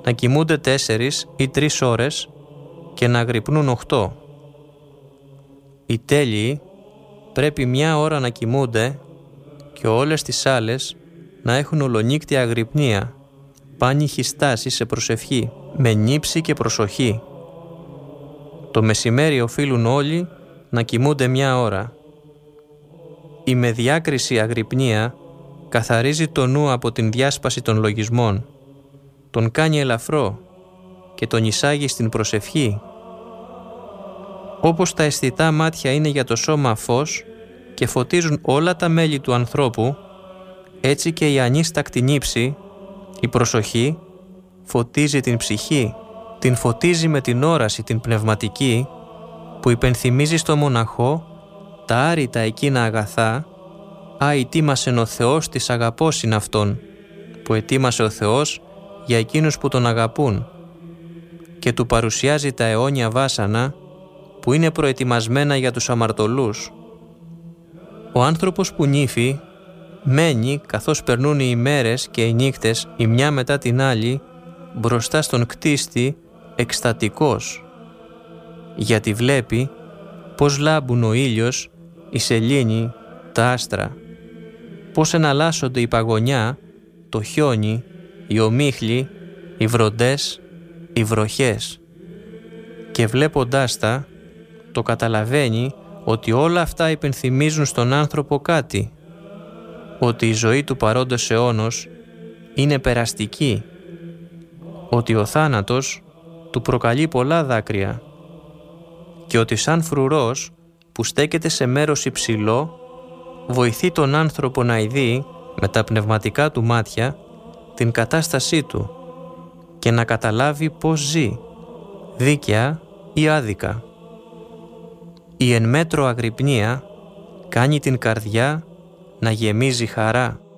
να κοιμούνται 4 ή 3 ώρες και να αγρυπνούν 8. Οι τέλειοι πρέπει 1 ώρα να κοιμούνται και όλες τις άλλες να έχουν ολονύκτη αγρυπνία, πάνυχη στάση σε προσευχή, με νύψη και προσοχή. Το μεσημέρι οφείλουν όλοι να κοιμούνται 1 ώρα. Η με διάκριση αγρυπνία καθαρίζει το νου από την διάσπαση των λογισμών, τον κάνει ελαφρό και τον εισάγει στην προσευχή. Όπως τα αισθητά μάτια είναι για το σώμα φως και φωτίζουν όλα τα μέλη του ανθρώπου, έτσι και η ανίστακτη νύψη, η προσοχή, φωτίζει την ψυχή, την φωτίζει με την όραση την πνευματική, που υπενθυμίζει στο μοναχό τα άρρητα εκείνα αγαθά, ετοίμασεν ο Θεός της αγαπώσιν αυτόν, που ετοίμασε ο Θεός για εκείνους που τον αγαπούν, και του παρουσιάζει τα αιώνια βάσανα που είναι προετοιμασμένα για τους αμαρτωλούς. Ο άνθρωπος που νύφει μένει καθώς περνούν οι ημέρες και οι νύχτες η μια μετά την άλλη μπροστά στον κτίστη εκστατικός, γιατί βλέπει πως λάμπουν ο ήλιος, η σελήνη, τα άστρα, πως εναλλάσσονται η παγωνιά, το χιόνι, οι ομίχλοι, οι βροντές, οι βροχές, και βλέποντάς τα το καταλαβαίνει ότι όλα αυτά υπενθυμίζουν στον άνθρωπο κάτι, ότι η ζωή του παρόντος αιώνος είναι περαστική, ότι ο θάνατος του προκαλεί πολλά δάκρυα και ότι σαν φρουρός που στέκεται σε μέρος υψηλό βοηθεί τον άνθρωπο να ειδεί με τα πνευματικά του μάτια την κατάστασή του και να καταλάβει πώς ζει, δίκαια ή άδικα. Η εν μέτρο αγρυπνία κάνει την καρδιά να γεμίζει χαρά.